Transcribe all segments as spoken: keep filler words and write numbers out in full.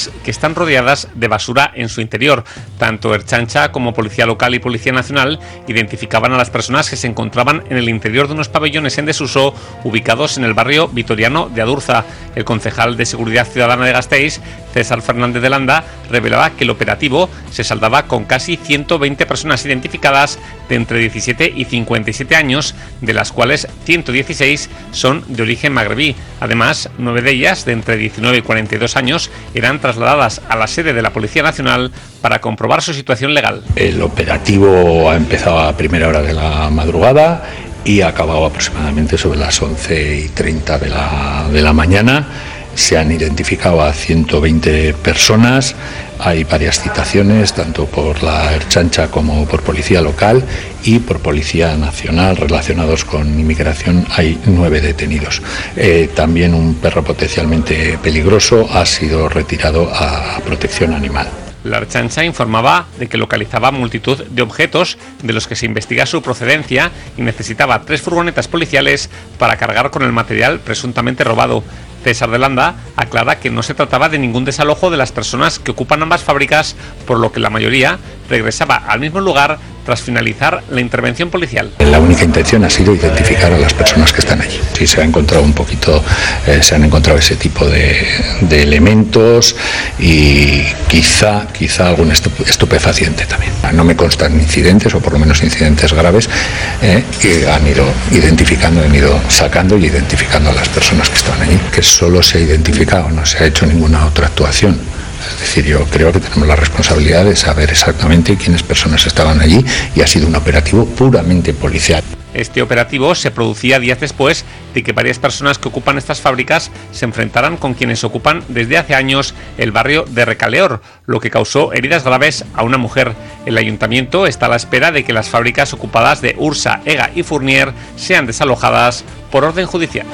viviendas que están rodeadas de basura en su interior. Tanto Ertzaintza como Policía Local y Policía Nacional identificaban a las personas que se encontraban en el interior de unos pabellones en desuso ubicados en el barrio vitoriano de Adurza. El concejal de Seguridad Ciudadana de Gasteiz, César Fernández de Landa, revelaba que el operativo se saldaba con casi ciento veinte personas identificadas de entre diecisiete y cincuenta y siete años, de las cuales ciento dieciséis son de origen magrebí. Además, nueve de ellas, de entre diecinueve y cuarenta y dos años, eran trasladadas a la sede de la Policía Nacional para comprobar su situación legal. El operativo ha empezado a primera hora de la madrugada y ha acabado aproximadamente sobre las once y treinta de la, de la mañana. Se han identificado a ciento veinte personas, hay varias citaciones, tanto por la Ertzaintza como por Policía Local y por Policía Nacional relacionados con inmigración. Hay nueve detenidos. Eh, también un perro potencialmente peligroso ha sido retirado a protección animal. La Ertzaintza informaba de que localizaba multitud de objetos de los que se investiga su procedencia y necesitaba tres furgonetas policiales para cargar con el material presuntamente robado. César de Landa aclara que no se trataba de ningún desalojo de las personas que ocupan ambas fábricas, por lo que la mayoría regresaba al mismo lugar tras finalizar la intervención policial. La única intención ha sido identificar a las personas que están allí. Sí, se ha encontrado un poquito, eh, se han encontrado ese tipo de, de elementos y quizá, quizá algún estupefaciente también. No me constan incidentes, o por lo menos incidentes graves, eh, que han ido identificando, han ido sacando y identificando a las personas que estaban allí, que solo se ha identificado, no se ha hecho ninguna otra actuación. Es decir, yo creo que tenemos la responsabilidad de saber exactamente quiénes personas estaban allí y ha sido un operativo puramente policial. Este operativo se producía días después de que varias personas que ocupan estas fábricas se enfrentaran con quienes ocupan desde hace años el barrio de Recaleor, lo que causó heridas graves a una mujer. El ayuntamiento está a la espera de que las fábricas ocupadas de Ursa, Ega y Fournier sean desalojadas por orden judicial.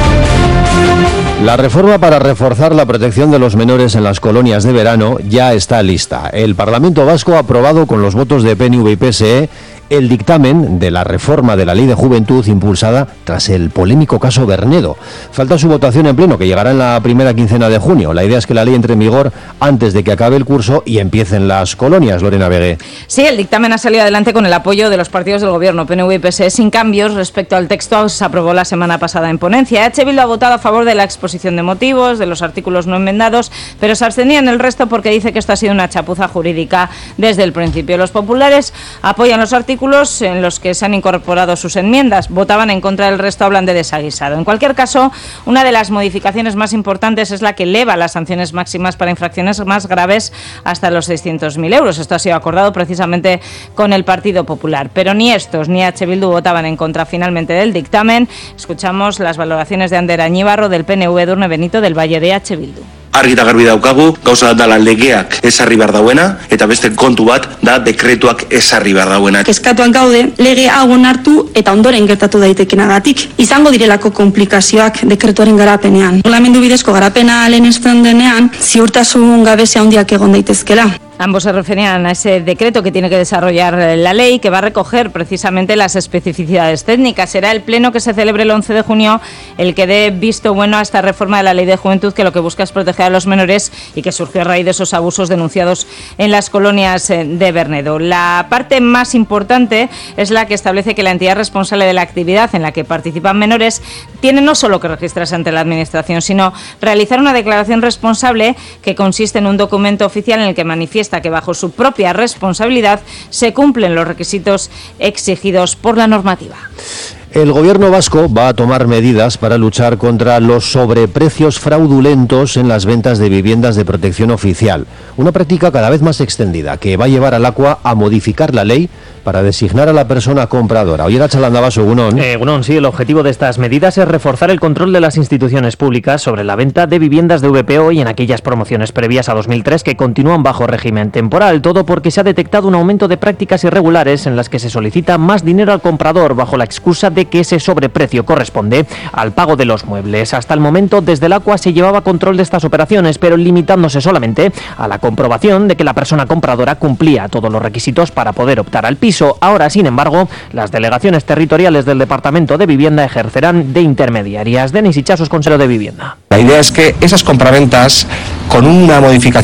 La reforma para reforzar la protección de los menores en las colonias de verano ya está lista. El Parlamento Vasco ha aprobado con los votos de P N V y P S E el dictamen de la reforma de la Ley de Juventud impulsada tras el polémico caso Bernedo. Falta su votación en pleno, que llegará en la primera quincena de junio. La idea es que la ley entre en vigor antes de que acabe el curso y empiecen las colonias. Lorena Vegué. Sí, el dictamen ha salido adelante con el apoyo de los partidos del Gobierno, P N V y P S E, sin cambios respecto al texto que se aprobó la semana pasada en ponencia. H. Bildu ha votado a favor de la exposición de motivos, de los artículos no enmendados, pero se abstenía en el resto porque dice que esto ha sido una chapuza jurídica desde el principio. Los populares apoyan los artículos en los que se han incorporado sus enmiendas, votaban en contra del resto, hablan de desaguisado. En cualquier caso, una de las modificaciones más importantes es la que eleva las sanciones máximas para infracciones más graves hasta los seiscientos mil euros. Esto ha sido acordado precisamente con el Partido Popular, pero ni estos ni H. Bildu votaban en contra finalmente del dictamen. Escuchamos las valoraciones de Ander Añibarro del P N V, Edurne Benito del Valle de H. Bildu. Argi eta garbi daukagu, gauza bat dala legeak ezarri behar dauena, eta beste kontu bat da dekretuak ezarri behar dauena. Eskatuan gaude, lege hau onartu eta ondoren gertatu daitekenagatik. Izango direlako komplikazioak dekretuaren garapenean. Regulamendu bidezko garapena lehenesten denean, ziurtasun gabezia handiak egon daitezkela. Ambos se referían a ese decreto que tiene que desarrollar la ley, que va a recoger precisamente las especificidades técnicas. Será el pleno que se celebre el once de junio el que dé visto bueno a esta reforma de la Ley de Juventud, que lo que busca es proteger a los menores y que surgió a raíz de esos abusos denunciados en las colonias de Bernedo. La parte más importante es la que establece que la entidad responsable de la actividad en la que participan menores tiene no solo que registrarse ante la Administración, sino realizar una declaración responsable que consiste en un documento oficial en el que manifiesta que bajo su propia responsabilidad se cumplen los requisitos exigidos por la normativa. El Gobierno vasco va a tomar medidas para luchar contra los sobreprecios fraudulentos en las ventas de viviendas de protección oficial, una práctica cada vez más extendida que va a llevar al ACUA a modificar la ley para designar a la persona compradora. Oye, Chalandabaso, Gunón. Eh, Gunón, sí, el objetivo de estas medidas es reforzar el control de las instituciones públicas sobre la venta de viviendas de V P O y en aquellas promociones previas a dos mil tres que continúan bajo régimen temporal, todo porque se ha detectado un aumento de prácticas irregulares en las que se solicita más dinero al comprador bajo la excusa de que ese sobreprecio corresponde al pago de los muebles. Hasta el momento, desde el ACUA se llevaba control de estas operaciones, pero limitándose solamente a la comprobación de que la persona compradora cumplía todos los requisitos para poder optar al piso. Ahora, sin embargo, las delegaciones territoriales del Departamento de Vivienda ejercerán de intermediarias. Denis Ichasos, consejero de Vivienda. La idea es que esas compraventas, con una modificación